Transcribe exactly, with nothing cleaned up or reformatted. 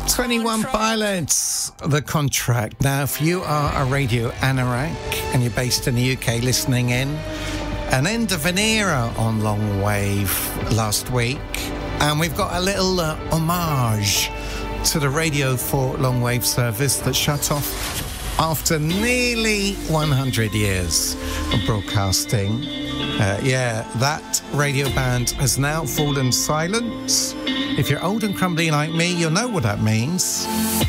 twenty-one Pilots, The Contract. Now, if you are a radio anorak and you're based in the U K listening in, an end of an era on Long Wave last week, and we've got a little uh, homage to the Radio four Long Wave service that shut off after nearly one hundred years of broadcasting. Uh, yeah, that radio band has now fallen silent. If you're old and crumbly like me, you'll know what that means.